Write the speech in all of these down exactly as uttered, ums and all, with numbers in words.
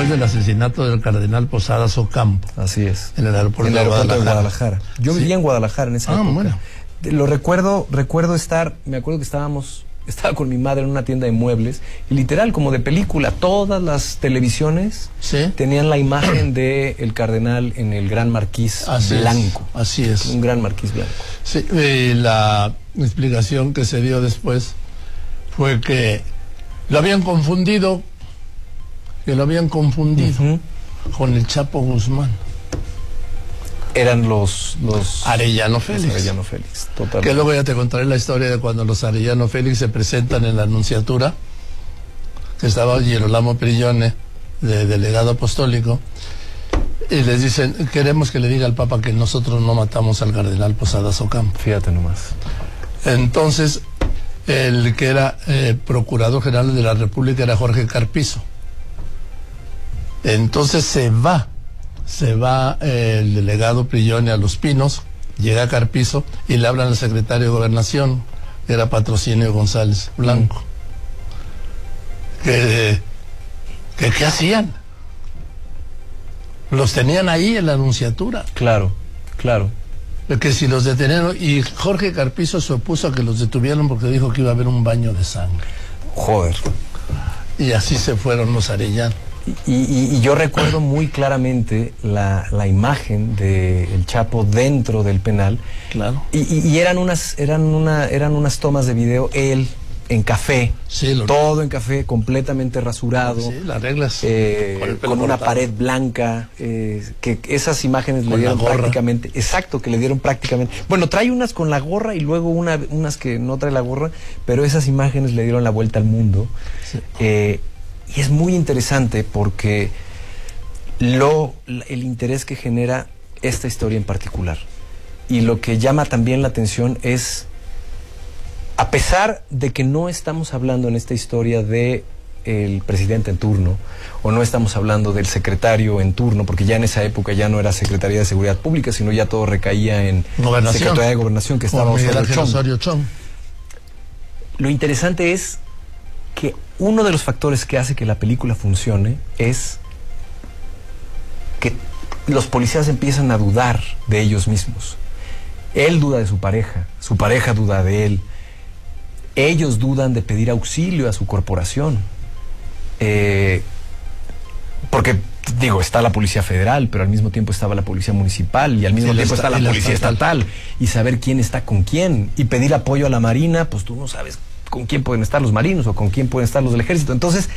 después del asesinato del cardenal Posadas Ocampo. Así es. En el aeropuerto, en el aeropuerto de Guadalajara. Guadalajara. Yo Sí. vivía en Guadalajara en esa ah, época. Bueno. Lo recuerdo, recuerdo estar, me acuerdo que estábamos, estaba con mi madre en una tienda de muebles, y literal, como de película, todas las televisiones ¿Sí? tenían la imagen de el cardenal en el gran marquís así blanco. Es, así es. Un gran marquís blanco. Sí, y la explicación que se dio después fue que lo habían confundido, que lo habían confundido Uh-huh. con el Chapo Guzmán. Eran los, los Arellano Félix. Los Arellano Félix, totalmente. Que luego ya te contaré la historia de cuando los Arellano Félix se presentan en la Anunciatura, que estaba Girolamo Prigione, de delegado apostólico, y les dicen, queremos que le diga al Papa que nosotros no matamos al cardenal Posadas Ocampo. Fíjate nomás. Entonces, el que era eh, procurador general de la República era Jorge Carpizo. Entonces se va, se va eh, el delegado Prigione a Los Pinos, llega Carpizo y le hablan al secretario de Gobernación, que era Patrocinio González Blanco. Mm. Que, que ¿qué hacían? Los tenían ahí en la Anunciatura. Claro, claro. Que si los detenieron, y Jorge Carpizo se opuso a que los detuvieran porque dijo que iba a haber un baño de sangre. Joder. Y así se fueron los Arellano. Y, y, y yo recuerdo muy claramente la, la imagen del Chapo dentro del penal. Claro. Y, y, y eran unas, eran una, eran unas tomas de video, él en café, sí, lo... todo en café, completamente rasurado. Sí, las reglas. Eh, con, con una pared blanca, eh, que esas imágenes con le dieron prácticamente, exacto, que le dieron prácticamente. Bueno, trae unas con la gorra y luego una, unas que no trae la gorra, pero esas imágenes le dieron la vuelta al mundo. Sí. Eh, y es muy interesante porque lo, el interés que genera esta historia en particular. Y lo que llama también la atención es, a pesar de que no estamos hablando en esta historia de el presidente en turno, o no estamos hablando del secretario en turno, porque ya en esa época ya no era Secretaría de Seguridad Pública, sino ya todo recaía en Gobernación. Secretaría de Gobernación, que estaba Miguel Ángel Osorio Chong. Lo interesante es que uno de los factores que hace que la película funcione es que los policías empiezan a dudar de ellos mismos. Él duda de su pareja, su pareja duda de él. Ellos dudan de pedir auxilio a su corporación. Eh, porque, digo, está la Policía Federal, pero al mismo tiempo estaba la Policía Municipal y al mismo sí, tiempo está, está la Policía estatal. estatal. Y saber quién está con quién. Y pedir apoyo a la Marina, pues tú no sabes con quién pueden estar los marinos o con quién pueden estar los del Ejército. Entonces,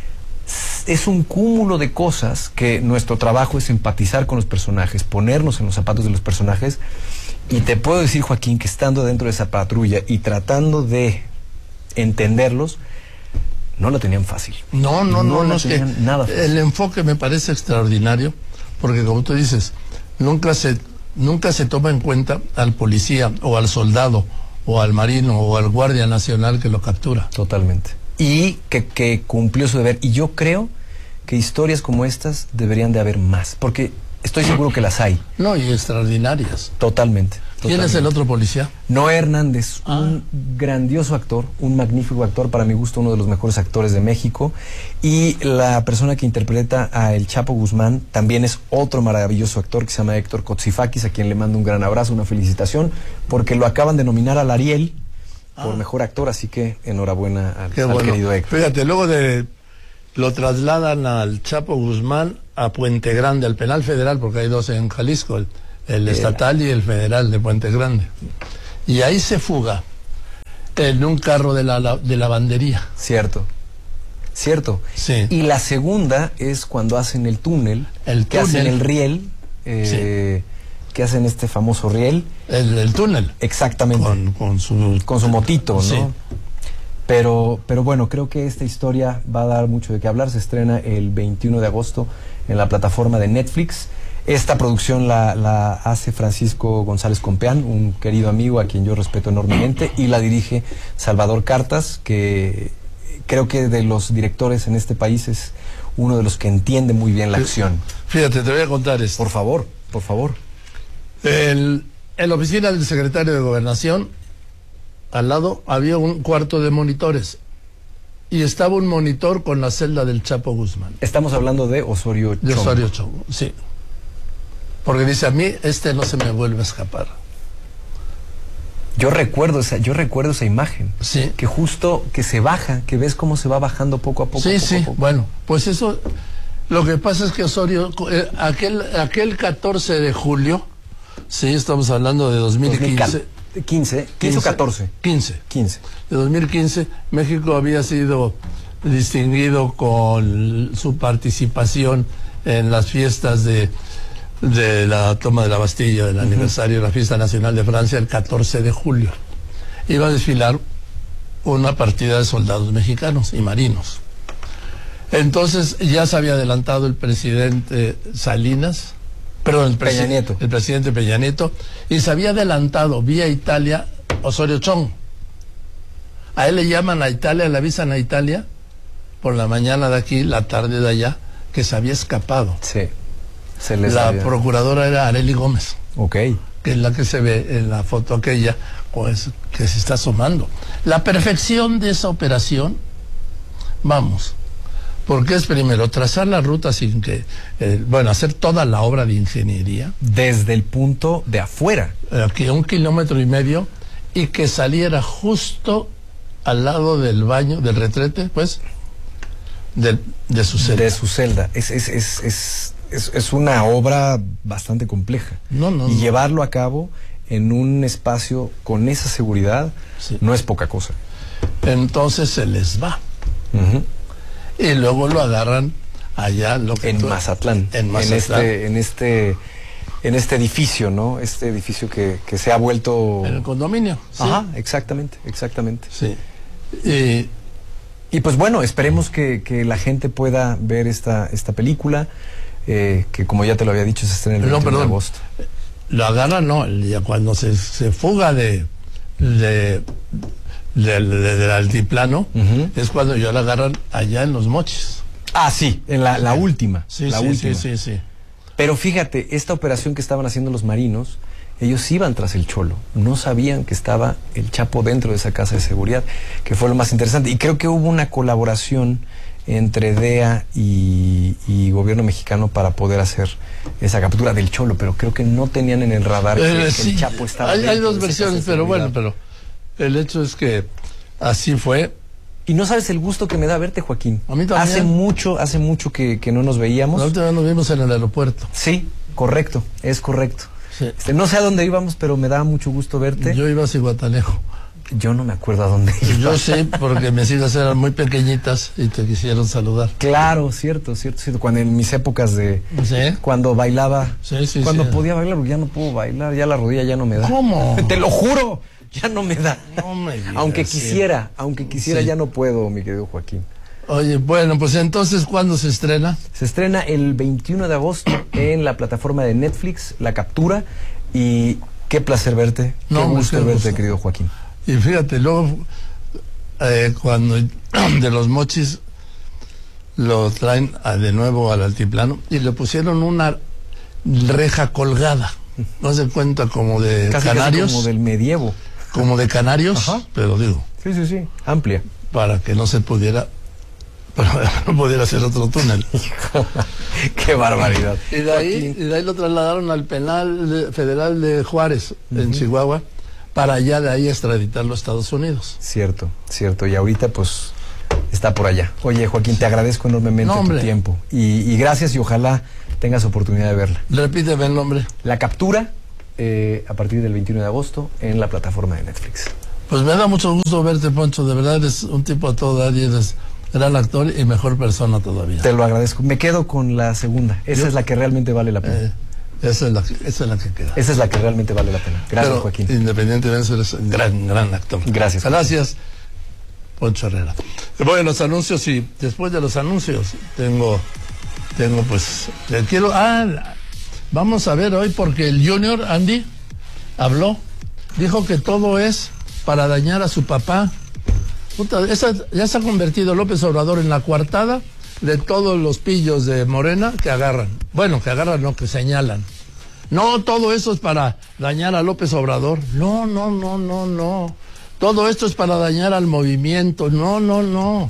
es un cúmulo de cosas que nuestro trabajo es empatizar con los personajes, ponernos en los zapatos de los personajes. Y te puedo decir, Joaquín, que estando dentro de esa patrulla y tratando de entenderlos, no lo tenían fácil. No, no, no, no, no es que nada fácil. El enfoque me parece extraordinario, porque como tú dices, nunca se, nunca se toma en cuenta al policía o al soldado o al marino o al guardia nacional que lo captura. Totalmente. Y que, que cumplió su deber. Y yo creo que historias como estas deberían de haber más, porque estoy seguro que las hay. No, y extraordinarias. Totalmente. ¿Quién totalmente. es el otro policía? Noé Hernández, ah. un grandioso actor, un magnífico actor, para mi gusto uno de los mejores actores de México. Y la persona que interpreta a el Chapo Guzmán también es otro maravilloso actor que se llama Héctor Kotsifakis, a quien le mando un gran abrazo, una felicitación, porque lo acaban de nominar al Ariel ah. por mejor actor, así que enhorabuena al, Qué al bueno. querido Héctor. Fíjate, luego de lo trasladan al Chapo Guzmán a Puente Grande, al penal federal, porque hay dos en Jalisco, el, el estatal y el federal de Puente Grande. Y ahí se fuga en un carro de la, la de lavandería. Cierto, cierto. Sí. Y la segunda es cuando hacen el túnel, el que túnel. hacen el riel, eh, sí. que hacen este famoso riel. El, el túnel. Exactamente. Con, con su... Con su motito, ¿no? Sí. Pero, pero bueno, creo que esta historia va a dar mucho de qué hablar. Se estrena el veintiuno de agosto en la plataforma de Netflix. Esta producción la, la hace Francisco González Compeán, un querido amigo a quien yo respeto enormemente, y la dirige Salvador Cartas, que creo que de los directores en este país es uno de los que entiende muy bien la acción. Fíjate, te voy a contar esto. Por favor, por favor. El, en la oficina del secretario de Gobernación, al lado había un cuarto de monitores y estaba un monitor con la celda del Chapo Guzmán. Estamos hablando de Osorio Chong. De Osorio Chong, sí. Porque dice, a mí este no se me vuelve a escapar. Yo recuerdo esa, yo recuerdo esa imagen. Sí. Que justo que se baja, que ves cómo se va bajando poco a poco. Sí, poco sí. a poco. Bueno, pues eso, lo que pasa es que Osorio, eh, aquel, aquel catorce de julio, sí, estamos hablando de dos mil quince. quince, quince o catorce. quince. quince. De dos mil quince, México había sido distinguido con su participación en las fiestas de, de la toma de la Bastilla, del uh-huh. aniversario de la Fiesta Nacional de Francia, el catorce de julio. Iba a desfilar una partida de soldados mexicanos y marinos. Entonces ya se había adelantado el presidente Salinas, perdón, el, presi- Peña Nieto. el presidente Peña Nieto, y se había adelantado vía Italia Osorio Chong. A él le llaman a Italia, le avisan a Italia por la mañana de aquí, la tarde de allá, que se había escapado. Sí. Se les la había... procuradora era Arely Gómez. Ok. Que es la que se ve en la foto aquella, pues, que se está asomando. La perfección de esa operación, vamos, porque es primero trazar la ruta sin que, eh, bueno, hacer toda la obra de ingeniería. Desde el punto de afuera. Aquí a un kilómetro y medio, y que saliera justo al lado del baño, del retrete, pues, de, de su celda. De su celda. Es, es, es, es, es, es una obra bastante compleja. No, no, y no. llevarlo a cabo en un espacio con esa seguridad, sí, no es poca cosa. Entonces se les va. Uh-huh. Y luego lo agarran allá lo que en, tú, Mazatlán, en Mazatlán. En este, en este, en este edificio, ¿no? Este edificio que, que se ha vuelto. En el condominio. Sí. Ajá, exactamente, exactamente. Sí. Y, y pues bueno, esperemos que, que la gente pueda ver esta, esta película, eh, que como ya te lo había dicho, se estrena el no, veintiuno perdón, de agosto. Lo agarran, no, ya cuando se, se fuga de, de Del, de, del altiplano, uh-huh, es cuando ya la agarran allá en Los Mochis. Ah, sí, en la, la última. Sí, la sí, última. sí, sí, sí. Pero fíjate, esta operación que estaban haciendo los marinos, ellos iban tras el Cholo, no sabían que estaba el Chapo dentro de esa casa de seguridad, que fue lo más interesante. Y creo que hubo una colaboración entre D E A y, y gobierno mexicano para poder hacer esa captura del Cholo, pero creo que no tenían en el radar eh, que, sí, que el Chapo estaba hay, dentro hay dos de esa versiones, casa de pero seguridad. bueno, pero el hecho es que así fue. Y no sabes el gusto que me da verte, Joaquín. A mí también. Hace mucho, hace mucho que, que no nos veíamos. La última vez nos vimos en el aeropuerto. Sí, correcto, es correcto. Sí. Este, no sé a dónde íbamos, pero me da mucho gusto verte. Yo iba a Ciguatalejo. Yo no me acuerdo a dónde iba. Yo sé, porque mis hijas eran muy pequeñitas y te quisieron saludar. Claro, cierto, cierto, cierto. Cuando en mis épocas de... ¿Sí? Cuando bailaba. Sí, sí, Cuando sí. podía bailar, porque ya no puedo bailar, ya la rodilla ya no me da. ¿Cómo? Te lo juro, ya no me da. No me digas, aunque sí. quisiera, aunque quisiera, Sí. ya no puedo, mi querido Joaquín. Oye, bueno, pues entonces, ¿cuándo se estrena? Se estrena el veintiuno de agosto en la plataforma de Netflix, La Captura, y qué placer verte, No, qué gusto qué verte, gusto. querido Joaquín. Y fíjate, luego, eh, cuando de Los Mochis lo traen a, de nuevo al altiplano y le pusieron una reja colgada, no se cuenta como de Casi, canarios, casi como del medievo. como de canarios, Ajá. pero digo, Sí, sí, sí, amplia. para que no se pudiera, para no pudiera hacer otro túnel. Qué barbaridad. Y de ahí, y de ahí lo trasladaron al penal de- federal de Juárez, uh-huh, en Chihuahua, para allá de ahí extraditarlo a Estados Unidos. Cierto, cierto. Y ahorita pues está por allá. Oye, Joaquín, te agradezco enormemente No, tu hombre. tiempo. Y, y gracias y ojalá tengas oportunidad de verla. Repíteme el nombre. La Captura, eh, a partir del veintiuno de agosto en la plataforma de Netflix. Pues me da mucho gusto verte, Poncho. De verdad eres un tipo a todo dar y eres gran actor y mejor persona todavía. Te lo agradezco. Me quedo con la segunda. Esa Yo- es la que realmente vale la pena. Eh, esa, es la que, esa es la que queda. Esa es la que realmente vale la pena. Gracias, Pero, Joaquín. independientemente, eres un gran, gran actor. Gracias. Gracias, Poncho Herrera. Voy a los anuncios y después de los anuncios tengo, tengo pues, eh, quiero, ah, vamos a ver hoy porque el Junior, Andy, habló, dijo que todo es para dañar a su papá. Puta, esa, ya se ha convertido López Obrador en la coartada de todos los pillos de Morena que agarran. Bueno, que agarran, no, que señalan. No, todo eso es para dañar a López Obrador. No, no, no, no, no. Todo esto es para dañar al movimiento. No, no, no.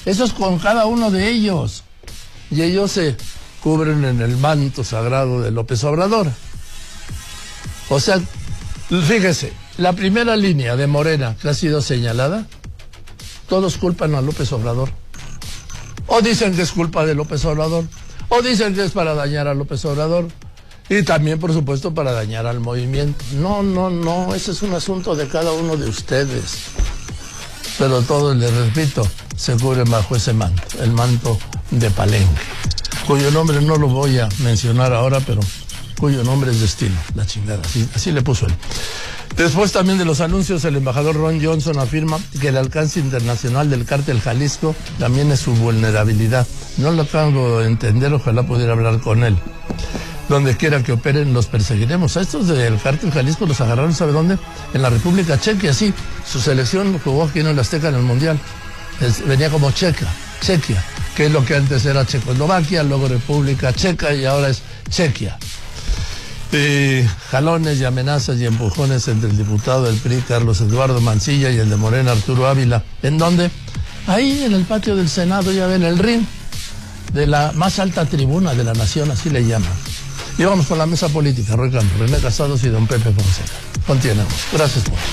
Eso es con cada uno de ellos. Y ellos se cubren en el manto sagrado de López Obrador. O sea, fíjese, la primera línea de Morena que ha sido señalada, todos culpan a López Obrador. O dicen que es culpa de López Obrador, o dicen que es para dañar a López Obrador, y también, por supuesto, para dañar al movimiento. No, no, no, ese es un asunto de cada uno de ustedes. Pero todos, les repito, se cubren bajo ese manto, el manto de Palenque, cuyo nombre no lo voy a mencionar ahora, pero cuyo nombre es destino, la chingada, así, así le puso él. Después también de los anuncios, el embajador Ron Johnson afirma que el alcance internacional del cártel Jalisco también es su vulnerabilidad. No lo acabo de entender, ojalá pudiera hablar con él. Donde quiera que operen, los perseguiremos. A estos del cártel Jalisco los agarraron, ¿sabe dónde? En la República Checa, sí. Su selección jugó aquí en el Azteca en el Mundial. Es, venía como Checa, Chequia, que es lo que antes era Checoslovaquia, luego República Checa y ahora es Chequia. Y jalones y amenazas y empujones entre el diputado del P R I, Carlos Eduardo Mancilla, y el de Morena, Arturo Ávila. ¿En dónde? Ahí en el patio del Senado, ya ven, el ring de la más alta tribuna de la nación, así le llaman. Y vamos con la mesa política, Roy Campos, René Casados y don Pepe Fonseca. Continuemos. Gracias por.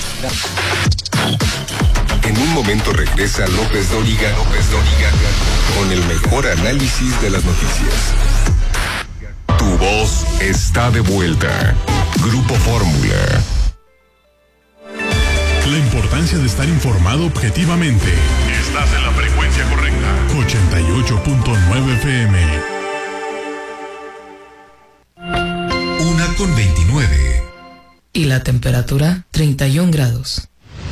En un momento regresa López Dóriga, López Dóriga, con el mejor análisis de las noticias. Tu voz está de vuelta. Grupo Fórmula. La importancia de estar informado objetivamente. Estás en la frecuencia correcta. ochenta y ocho punto nueve F M. Una con veintinueve. Y la temperatura, treinta y un grados.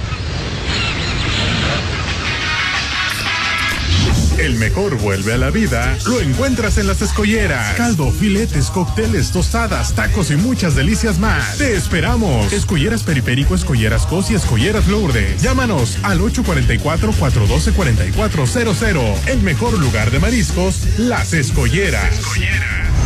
El mejor vuelve a la vida. Lo encuentras en Las Escolleras. Caldo, filetes, cócteles, tostadas, tacos y muchas delicias más. Te esperamos. Escolleras Periférico, Escolleras Cos y Escolleras Lourdes. Llámanos al ocho cuatro cuatro, cuatro uno dos, cuatro cuatro cero cero. El mejor lugar de mariscos, Las Escolleras. Escolleras.